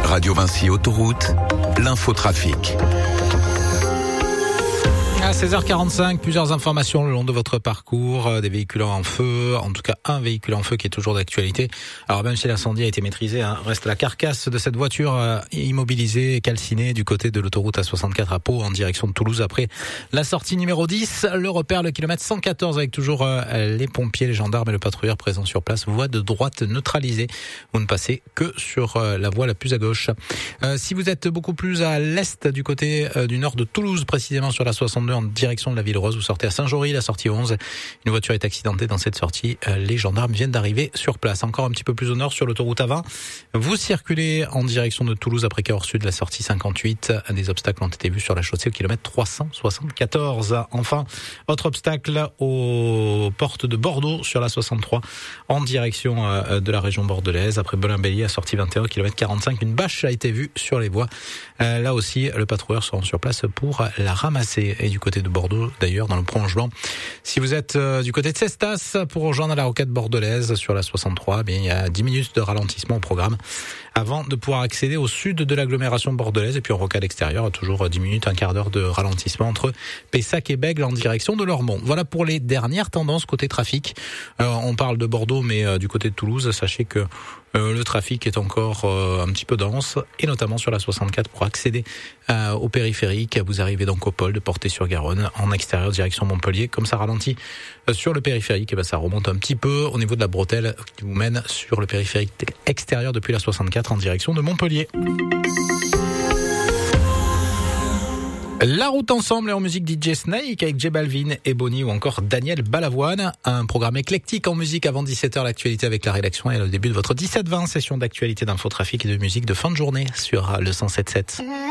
Radio Vinci Autoroute, l'infotrafic. À 16h45, plusieurs informations le long de votre parcours, des véhicules en feu, en tout cas un véhicule en feu qui est toujours d'actualité. Alors même si l'incendie a été maîtrisé, reste la carcasse de cette voiture immobilisée et calcinée du côté de l'autoroute A64 à Pau en direction de Toulouse après la sortie numéro 10. Le repère, le kilomètre 114 avec toujours les pompiers, les gendarmes et le patrouilleur présents sur place. Voie de droite neutralisée. Vous ne passez que sur la voie la plus à gauche. Si vous êtes beaucoup plus à l'est du côté du nord de Toulouse, précisément sur la 62 en direction de la Ville Rose, vous sortez à Saint-Jory, la sortie 11. Une voiture est accidentée dans cette sortie. Les gendarmes viennent d'arriver sur place. Encore un petit peu plus au nord sur l'autoroute A20. Vous circulez en direction de Toulouse après Cahors Sud, la sortie 58. Des obstacles ont été vus sur la chaussée au kilomètre 374. Enfin, autre obstacle aux portes de Bordeaux sur la 63 en direction de la région bordelaise. Après Belin-Bélier, à sortie 21 kilomètre 45, une bâche a été vue sur les voies. Là aussi, le patrouilleur sera sur place pour la ramasser. Et du côté de Bordeaux, d'ailleurs, dans le prolongement. Si vous êtes du côté de Cestas, pour rejoindre la rocade bordelaise sur la 63, il y a 10 minutes de ralentissement au programme avant de pouvoir accéder au sud de l'agglomération bordelaise. Et puis en rocade extérieure, toujours 10 minutes, un quart d'heure de ralentissement entre Pessac et Bègles en direction de Lormont. Voilà pour les dernières tendances côté trafic. On parle de Bordeaux, mais du côté de Toulouse, sachez que le trafic est encore un petit peu dense, et notamment sur la 64 pour accéder au périphérique. Vous arrivez donc au pôle de Portée-sur-Garonne en extérieur direction Montpellier. Comme ça ralentit sur le périphérique, et ça remonte un petit peu au niveau de la bretelle qui vous mène sur le périphérique extérieur depuis la 64 en direction de Montpellier. La route ensemble et en musique DJ Snake avec J Balvin et Bonnie ou encore Daniel Balavoine. Un programme éclectique en musique avant 17h, l'actualité avec la rédaction et le début de votre 17-20 session d'actualité d'infotrafic et de musique de fin de journée sur le 107.7.